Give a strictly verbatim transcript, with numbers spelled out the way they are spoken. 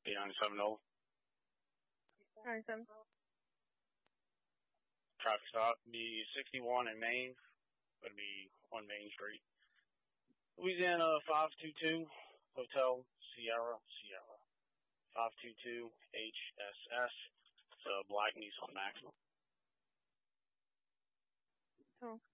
B ninety-seven Nova. ninety-seven. Traffic stop be sixty-one in Main. Going to be on Main Street. Louisiana five two two, Hotel Sierra Sierra. five two two H S S. It's a black Nissan Maxima. Oh.